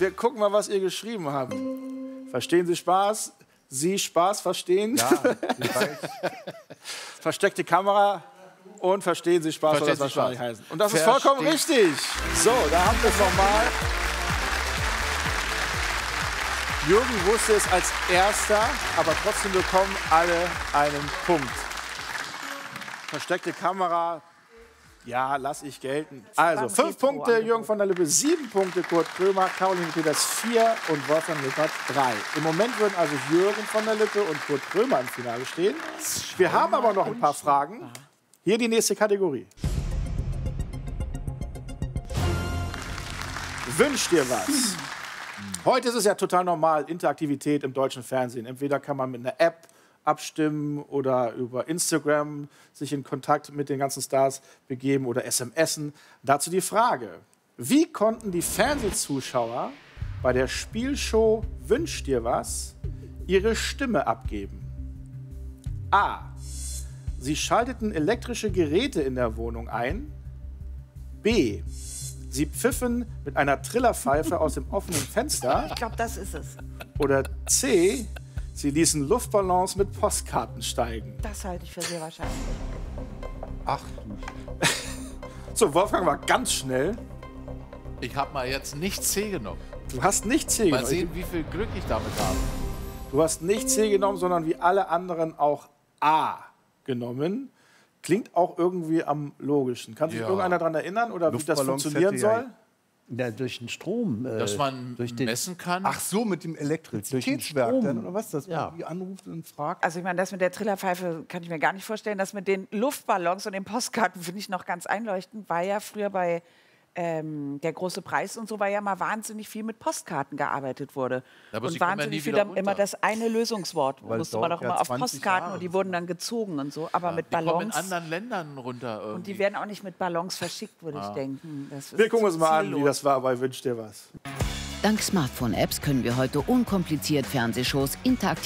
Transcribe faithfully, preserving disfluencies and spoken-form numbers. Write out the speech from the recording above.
wir gucken mal, was ihr geschrieben habt. Verstehen Sie Spaß? Sie Spaß verstehen? Ja, ich weiß. Versteckte Kamera und verstehen Sie Spaß, soll das wahrscheinlich heißen. Und das ist vollkommen richtig. So, da haben wir es nochmal. Jürgen wusste es als Erster, aber trotzdem bekommen alle einen Punkt. Versteckte Kamera, ja, lass ich gelten. Also, fünf Punkte, Jürgen von der Lippe, sieben Punkte, Kurt Krömer, Caroline Peters vier und Wolfgang Lippert drei. Im Moment würden also Jürgen von der Lippe und Kurt Krömer im Finale stehen. Wir haben aber noch ein paar Fragen. Hier die nächste Kategorie. Wünsch dir was. Heute ist es ja total normal, Interaktivität im deutschen Fernsehen. Entweder kann man mit einer App abstimmen oder über Instagram sich in Kontakt mit den ganzen Stars begeben oder S M Sen. Dazu die Frage, wie konnten die Fernsehzuschauer bei der Spielshow Wünsch dir was ihre Stimme abgeben? A. Sie schalteten elektrische Geräte in der Wohnung ein. B. Sie pfiffen mit einer Trillerpfeife aus dem offenen Fenster. Ich glaube, das ist es. Oder C. Sie ließen Luftballons mit Postkarten steigen. Das halte ich für sehr wahrscheinlich. Ach, So, Wolfgang war ganz schnell. Ich habe mal jetzt nicht C genommen. Du hast nicht C Mal genommen. sehen, wie viel Glück ich damit habe. Du hast nicht C genommen, sondern wie alle anderen auch A genommen. Klingt auch irgendwie am logischen. Kann sich Ja. irgendeiner daran erinnern oder wie das Luftballons funktionieren hätte ja- soll? Ja, durch den Strom. Äh, Dass man durch den, messen kann. ach so, mit dem Elektrizitätswerk Strom. dann, oder was? Dass Ja. man die anruft und fragt. Also ich meine, das mit der Trillerpfeife kann ich mir gar nicht vorstellen. Das mit den Luftballons und den Postkarten finde ich noch ganz einleuchtend. War ja früher bei ähm, der große Preis und so, war ja mal wahnsinnig viel mit Postkarten gearbeitet wurde. Aber und sie kommen ja wahnsinnig nie viel wieder dann immer runter. das eine Lösungswort. Weil Musste man dauert doch ja immer auf zwanzig Postkarten Jahre. und die wurden dann gezogen und so. Aber mit Die kommen in Ballons. anderen Ländern runter. Irgendwie. Und die werden auch nicht mit Ballons verschickt, würde ich denken. Das ist Wir gucken uns mal an, wie ziellos. das war bei Wünsch dir was. Dank Smartphone-Apps können wir heute unkompliziert Fernsehshows interaktiv